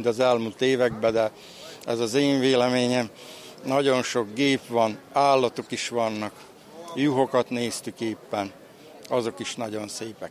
az elmúlt években, de ez az én véleményem. Nagyon sok gép van, állatok is vannak, juhokat néztük éppen, azok is nagyon szépek.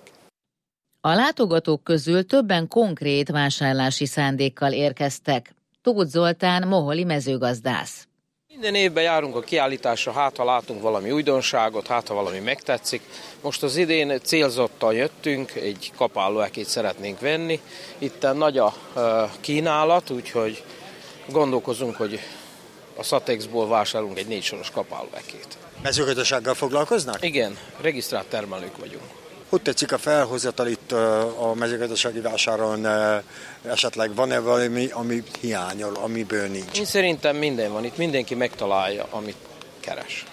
A látogatók közül többen konkrét vásárlási szándékkal érkeztek. Tóth Zoltán moholi mezőgazdász. Minden évben járunk a kiállításra, hát ha látunk valami újdonságot, hát ha valami megtetszik. Most az idén célzottan jöttünk, egy kapálóekét szeretnénk venni. Itten nagy a kínálat, úgyhogy gondolkozunk, hogy a Satexból vásárolunk egy 4 soros kapálóekét. Mezőgazdasággal foglalkoznak? Igen, regisztrált termelők vagyunk. Hogy tetszik a felhozatal itt a mezőgazdasági vásáron? Esetleg van-e valami, ami hiányol, amiből nincs? Én szerintem minden van itt, mindenki megtalálja, amit keres.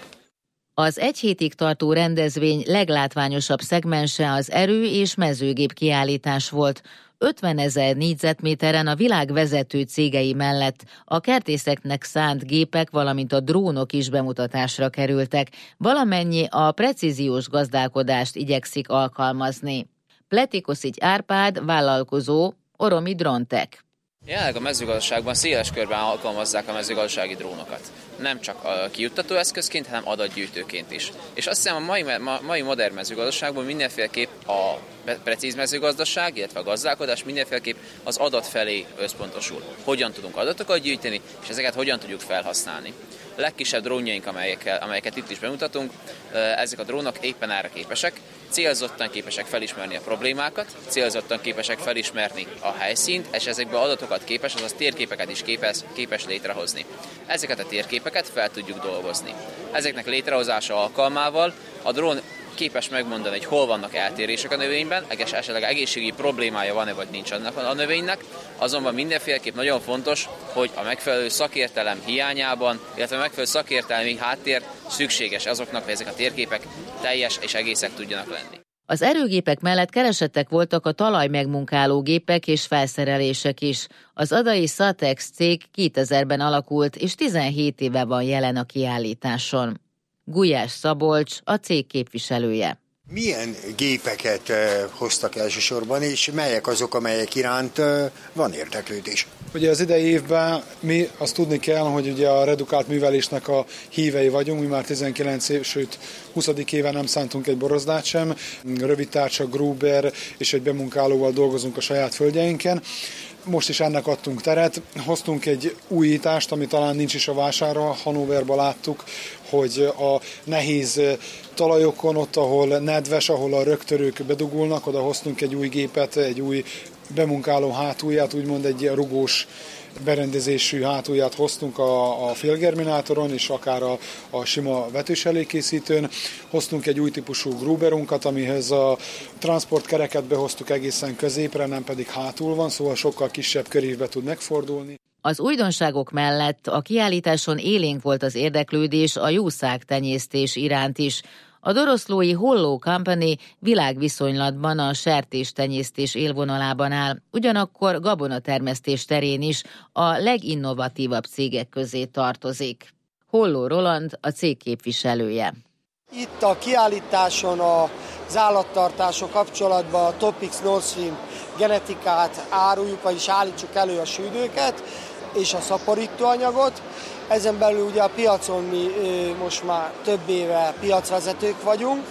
Az 1 hétig tartó rendezvény leglátványosabb szegmense az erő- és mezőgép kiállítás volt. 50 000 négyzetméteren a világ vezető cégei mellett a kertészeknek szánt gépek, valamint a drónok is bemutatásra kerültek. Valamennyi a precíziós gazdálkodást igyekszik alkalmazni. Pletikoszics Árpád, vállalkozó, Oromi Dróntech. Jelenleg a mezőgazdaságban széles körben alkalmazzák a mezőgazdasági drónokat. Nem csak a kijuttató eszközként, hanem adatgyűjtőként is. És azt hiszem a mai modern mezőgazdaságban mindenféleképp a precíz mezőgazdaság, illetve a gazdálkodás mindenféleképp az adat felé összpontosul. Hogyan tudunk adatokat gyűjteni, és ezeket hogyan tudjuk felhasználni. A legkisebb drónjaink, amelyeket itt is bemutatunk, ezek a drónok éppen erre képesek, célzottan képesek felismerni a problémákat, célzottan képesek felismerni a helyszínt, és ezekből adatokat képes, azaz térképeket is képes létrehozni. Ezeket a térképeket fel tudjuk dolgozni. Ezeknek létrehozása alkalmával a drón képes megmondani, hogy hol vannak eltérések a növényben, esetleg egészségügyi problémája van-e vagy nincs annak a növénynek, azonban mindenféleképp nagyon fontos, hogy a megfelelő szakértelem hiányában, illetve a megfelelő szakértelmi háttér szükséges azoknak, hogy ezek a térképek teljes és egészek tudjanak lenni. Az erőgépek mellett keresettek voltak a talaj megmunkáló gépek és felszerelések is. Az adai Satex cég 2000-ben alakult, és 17 éve van jelen a kiállításon. Gulyás Szabolcs, a cég képviselője. Milyen gépeket hoztak elsősorban, és melyek azok, amelyek iránt van érdeklődés? Ugye az idei évben mi azt tudni kell, hogy ugye a redukált művelésnek a hívei vagyunk, mi már 19 év, sőt 20. éve nem szántunk egy borozdát sem, rövidtárcsa, Gruber és egy bemunkálóval dolgozunk a saját földjeinken. Most is ennek adtunk teret. Hoztunk egy újítást, ami talán nincs is a vására. Hannoverban láttuk, hogy a nehéz talajokon, ott, ahol nedves, ahol a rögtörők bedugulnak, oda hoztunk egy új gépet, egy új bemunkáló hátulját, úgymond egy rugós berendezésű hátulját hoztunk a félgerminátoron, és akár a sima vetőselégkészítőn. Hoztunk egy új típusú Gruberunkat, amihez a transportkereket behoztuk egészen középre, nem pedig hátul van, szóval sokkal kisebb körívbe tud megfordulni. Az újdonságok mellett a kiállításon élénk volt az érdeklődés a jószágtenyésztés iránt is. A doroszlói Holló Company világviszonylatban a sertéstenyésztés élvonalában áll, ugyanakkor gabonatermesztés terén is a leginnovatívabb cégek közé tartozik. Holló Roland, a cég képviselője. Itt a kiállításon az állattartások kapcsolatban a Topics Nord Stream genetikát áruljuk, vagyis állítsuk elő a sűrűket és a szaporítóanyagot. Ezen belül ugye a piacon mi most már több éve piacvezetők vagyunk.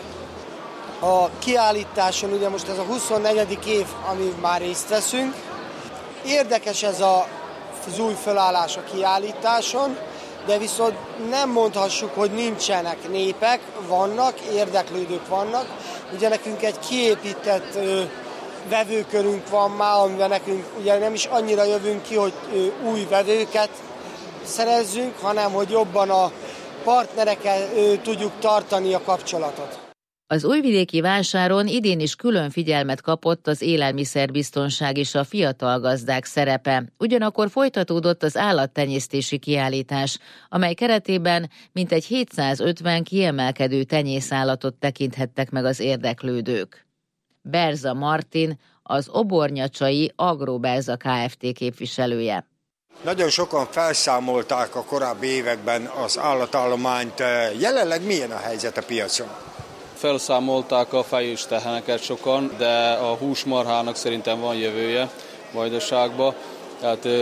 A kiállításon ugye most ez a 24. év, ami már részt veszünk. Érdekes ez az új felállás a kiállításon, de viszont nem mondhassuk, hogy nincsenek népek, vannak, érdeklődők vannak. Ugye nekünk egy kiépített vevőkörünk van már, amivel nekünk ugye nem is annyira jövünk ki, hogy új vevőket szerezzünk, hanem hogy jobban a partnerekkel tudjuk tartani a kapcsolatot. Az újvidéki vásáron idén is külön figyelmet kapott az élelmiszerbiztonság és a fiatal gazdák szerepe. Ugyanakkor folytatódott az állattenyésztési kiállítás, amely keretében mintegy 750 kiemelkedő tenyészállatot tekinthettek meg az érdeklődők. Berza Martin, az Obornyacsai Agroberza Kft. Képviselője. Nagyon sokan felszámolták a korábbi években az állatállományt. Jelenleg milyen a helyzet a piacon? Felszámolták a fejős teheneket sokan, de a húsmarhának szerintem van jövője Vajdaságban. Tehát